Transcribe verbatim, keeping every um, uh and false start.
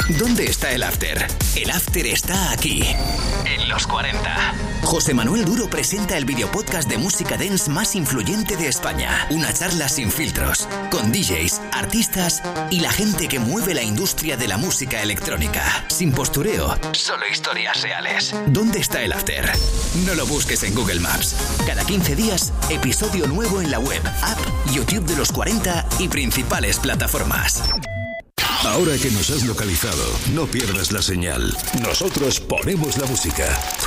¿Dónde está el after? El after está aquí, en los cuarenta. José Manuel Duro presenta el videopodcast de música dance más influyente de España. Una charla sin filtros, con D Js, artistas y la gente que mueve la industria de la música electrónica. Sin postureo, solo historias reales. ¿Dónde está el after? No lo busques en Google Maps. Cada quince días, episodio nuevo en la web, app, YouTube de los cuarenta y principales plataformas. Ahora que nos has localizado, no pierdas la señal. Nosotros ponemos la música.